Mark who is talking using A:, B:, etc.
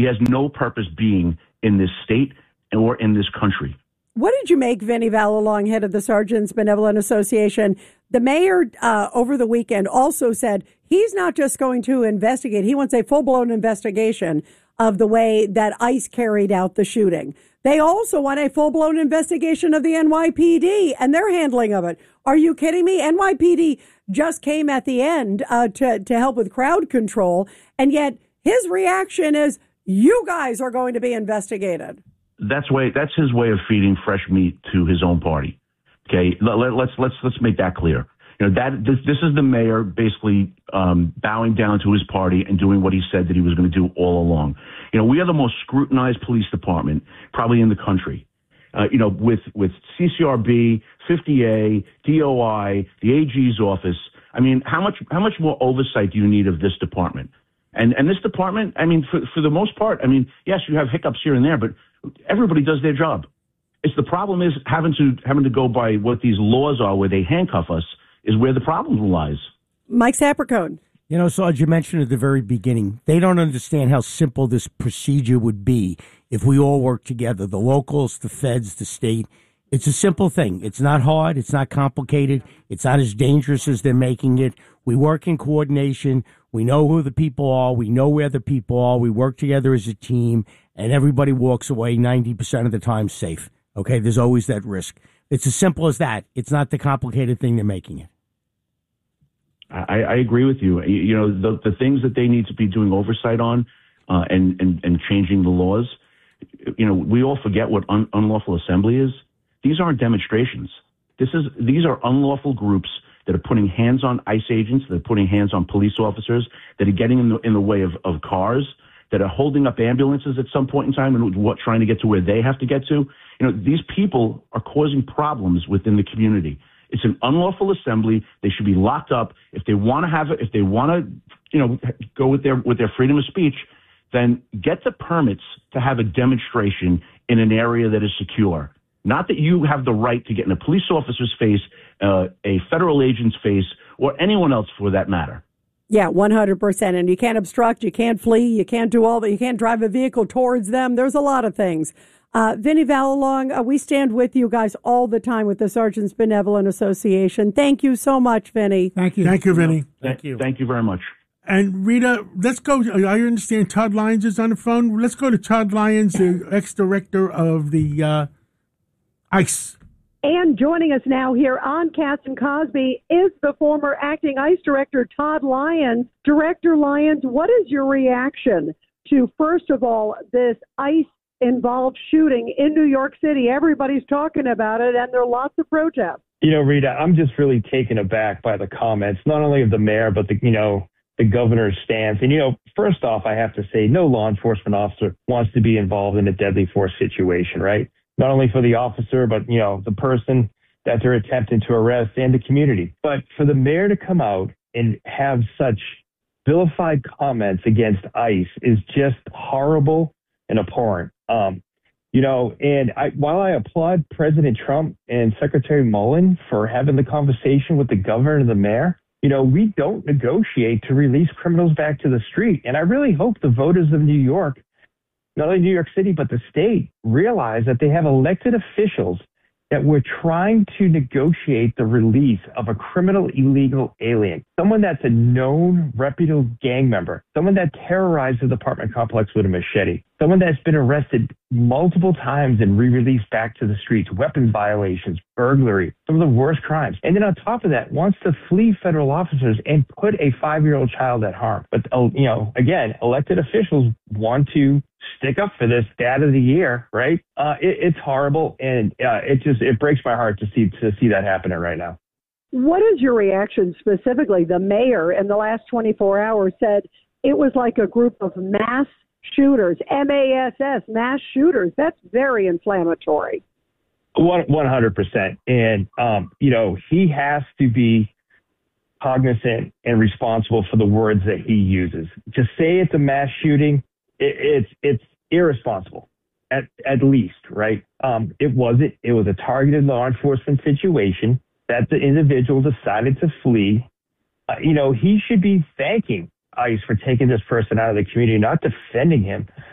A: He has no purpose being in this state or in this country.
B: What did you make, Vinnie Valalong, head of the Sergeants Benevolent Association? The mayor over the weekend also said he's not just going to investigate. He wants a full-blown investigation of the way that ICE carried out the shooting. They also want a full-blown investigation of the NYPD and their handling of it. Are you kidding me? NYPD just came at the end to help with crowd control, and yet his reaction is, you guys are going to be investigated.
A: That's his way of feeding fresh meat to his own party. Okay, let's make that clear. You know, this is the mayor basically bowing down to his party and doing what he said that he was going to do all along. You know, we are the most scrutinized police department probably in the country. You know, with CCRB, 50A, DOI, the AG's office. I mean, how much more oversight do you need of this department? And this department, I mean, for the most part, I mean, yes, you have hiccups here and there, but everybody does their job. It's the problem is having to go by what these laws are, where they handcuff us, is where the problem lies.
B: Mike Sapercone.
C: You know, Sarge, you mentioned at the very beginning, they don't understand how simple this procedure would be if we all work together, the locals, the feds, the state. It's a simple thing. It's not hard. It's not complicated. It's not as dangerous as they're making it. We work in coordination. We know who the people are. We know where the people are. We work together as a team, and everybody walks away 90% of the time safe. Okay, there's always that risk. It's as simple as that. It's not the complicated thing they're making it.
A: I agree with you. You know, the things that they need to be doing oversight on and changing the laws, you know, we all forget what unlawful assembly is. These aren't demonstrations. These are unlawful groups that are putting hands on ICE agents, that are putting hands on police officers, that are getting in the way of cars, that are holding up ambulances at some point in time and trying to get to where they have to get to. You know, these people are causing problems within the community. It's an unlawful assembly. They should be locked up. If they want to if they want to, you know, go with their freedom of speech, then get the permits to have a demonstration in an area that is secure. Not that you have the right to get in a police officer's face, a federal agent's face, or anyone else for that matter.
B: Yeah, 100%. And you can't obstruct, you can't flee, you can't do all that, you can't drive a vehicle towards them. There's a lot of things. Vinnie Valalong, we stand with you guys all the time with the Sergeants Benevolent Association. Thank you so much, Vinnie.
D: Thank you. Thank you, Vinnie.
A: Thank you. Thank you very much.
D: And Rita, let's go. I understand Todd Lyons is on the phone. Let's go to Todd Lyons, the ex-director of the ICE.
E: And joining us now here on Cast and Cosby is the former acting ICE director, Todd Lyons. Director Lyons, what is your reaction to, first of all, this ICE-involved shooting in New York City? Everybody's talking about it, and there are lots of protests.
F: You know, Rita, I'm just really taken aback by the comments, not only of the mayor, but the governor's stance. And, first off, I have to say no law enforcement officer wants to be involved in a deadly force situation, right? Not only for the officer, but, the person that they're attempting to arrest and the community. But for the mayor to come out and have such vilified comments against ICE is just horrible and abhorrent. While I applaud President Trump and Secretary Mullen for having the conversation with the governor and the mayor, we don't negotiate to release criminals back to the street. And I really hope the voters of New York, not only New York City, but the state, realize that they have elected officials that we're trying to negotiate the release of a criminal illegal alien, someone that's a known reputable gang member, someone that terrorized the apartment complex with a machete, someone that's been arrested multiple times and re-released back to the streets, weapons violations, burglary, some of the worst crimes. And then on top of that, wants to flee federal officers and put a 5-year-old child at harm. But, again, elected officials want to stick up for this dad of the year, right? It's horrible, and it breaks my heart to see that happening right now.
E: What is your reaction specifically? The mayor in the last 24 hours said it was like a group of mass shooters, MASS, mass shooters. That's very inflammatory.
F: 100%. And, he has to be cognizant and responsible for the words that he uses. To say it's a mass shooting, it's irresponsible, at least, right? It wasn't. It was a targeted law enforcement situation that the individual decided to flee. He should be thanking ICE for taking this person out of the community, not defending him.